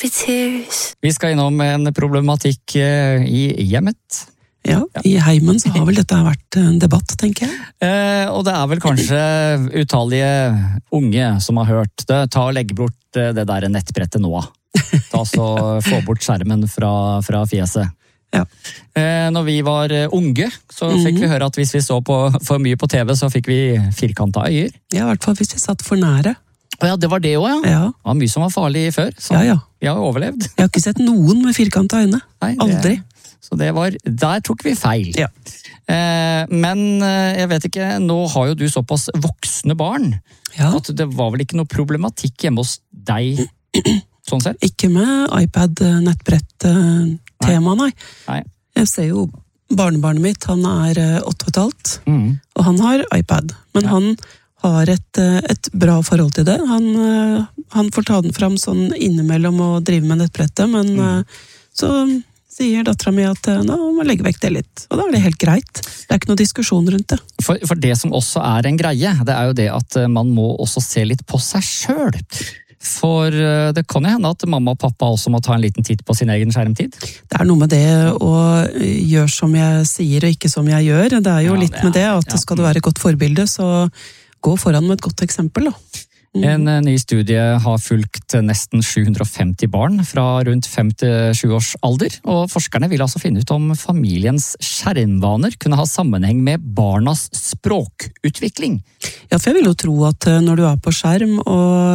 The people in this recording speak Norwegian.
happy tears. Vi skal innom en problematikk i hjemmet. Ja, i heimen så har vel dette vært en debatt, tenker jeg. Og det er vel kanskje utallige unge som har hørt det. Ta og legge bort det der nettbrettet nå. Ta så få bort skjermen fra fjeset. Ja. Når vi var unge, så fikk vi høre at hvis vi så for mye på TV, så fikk vi firkantet øyer. Ja, i hvert fall hvis vi satt for nære. Ja, det var det også, ja. Ja. Det var mye som var farlig før, så Ja. vi har overlevd. Jeg har ikke sett noen med firkantet øyne. Nei, Aldri. Så der tok vi feil. Ja. Men jeg vet ikke, nå har jo du såpass voksne barn, Ja. at det var vel ikke noe problematikk hjemme hos deg, sånn sett? Ikke med iPad, nettbrett, tema, nei. Nei. Jeg ser jo barnebarnet mitt, han er 8,5, Mm. og han har iPad. Men han har et bra forhold til det. Han får ta den fram sånn innimellom og drive med nettbrettet, men så sier datteren min at nå må jeg legge vekk det litt. Og da er det helt greit. Det er ikke noe diskusjon rundt det. For det som også er en greie, det er jo det at man må også se litt på seg selv. For det kan jo hende at mamma og pappa også må ta en liten titt på sin egen skjermtid. Det er noe med det å gjøre som jeg sier og ikke som jeg gjør. Det er jo litt med det at skal du være et godt forbilde, så gå foran med et godt eksempel, da. En ny studie har fulgt nesten 750 barn fra rundt 5 til 7 års alder, og forskerne vil altså finne ut om familiens skjermvaner kunne ha sammenheng med barnas språkutvikling. Ja, for jeg vil jo tro at når du er på skjerm og